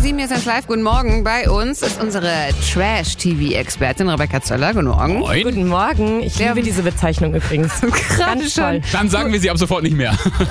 7, hier ist Live. Guten Morgen. Bei uns ist unsere Trash-TV-Expertin Rebecca Zöller. Guten Morgen. Moin. Guten Morgen. Ich liebe diese Bezeichnung übrigens. Gerade schon. Dann sagen wir sie ab sofort nicht mehr.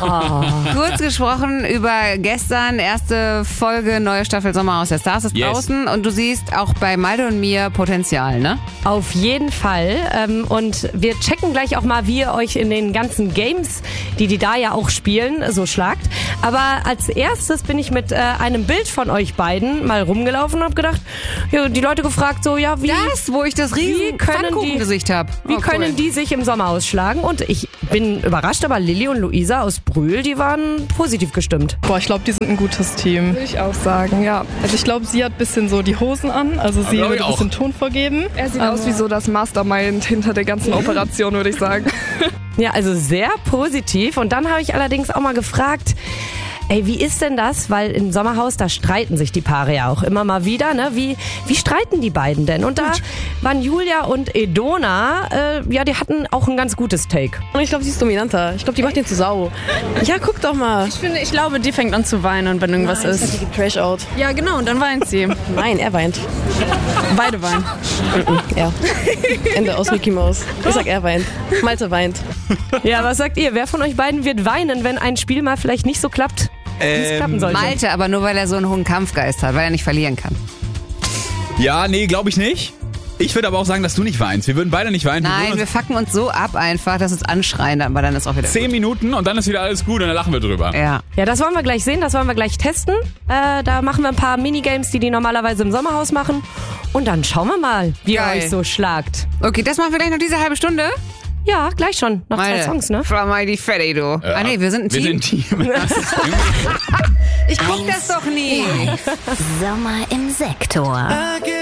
Kurz gesprochen über gestern, erste Folge, neue Staffel Sommerhaus der Stars ist draußen. Und du siehst auch bei Malte und mir Potenzial, ne? Auf jeden Fall. Und wir checken gleich auch mal, wie ihr euch in den ganzen Games, die da ja auch spielen, so schlagt. Aber als erstes bin ich mit einem Bild von euch beiden mal rumgelaufen und habe gedacht, ja, die Leute gefragt so, ja, wie... Das, wo ich das riesen Pfannkuchengesicht habe. Wie können die sich im Sommer ausschlagen? Und ich bin überrascht, aber Lilly und Luisa aus Brühl, die waren positiv gestimmt. Boah, ich glaube, die sind ein gutes Team. Würde ich auch sagen, ja. Also ich glaube, sie hat ein bisschen so die Hosen an, also sie wird ein bisschen Ton vorgeben. Er sieht aus wie so das Mastermind hinter der ganzen Operation, würde ich sagen. Ja, also sehr positiv. Und dann habe ich allerdings auch mal gefragt, ey, wie ist denn das? Weil im Sommerhaus, da streiten sich die Paare ja auch immer mal wieder, ne? Wie streiten die beiden denn? Und da waren Julia und Edona, ja, die hatten auch ein ganz gutes Take. Und ich glaube, sie ist dominanter. Ich glaube, die macht den zu Sau. Ja, guck doch mal. Ich glaube, die fängt an zu weinen, wenn irgendwas ist. Die gibt Trash out. Ja, genau, und dann weint sie. Nein, er weint. Beide weinen. Ja. Ende aus Mickey Mouse. Ich sag, er weint. Malte weint. Ja, was sagt ihr? Wer von euch beiden wird weinen, wenn ein Spiel mal vielleicht nicht so klappt, wie es klappen sollte? Malte, aber nur weil er so einen hohen Kampfgeist hat, weil er nicht verlieren kann. Ja, nee, glaube ich nicht. Ich würde aber auch sagen, dass du nicht weinst. Wir würden beide nicht weinen. Nein, wir fucken uns so ab einfach, dass uns anschreien, aber dann ist auch wieder 10 Minuten und dann ist wieder alles gut und dann lachen wir drüber. Ja. Ja, das wollen wir gleich sehen, das wollen wir gleich testen. Da machen wir ein paar Minigames, die normalerweise im Sommerhaus machen. Und dann schauen wir mal, wie ihr euch so schlagt. Okay, das machen wir gleich noch diese halbe Stunde. Ja, gleich schon. Noch 2 Songs, ne? Frau Mighty Freddy, du. Nee, wir sind ein Team. Wir sind ein Team. Ich guck das doch nie. Sommer im Sektor.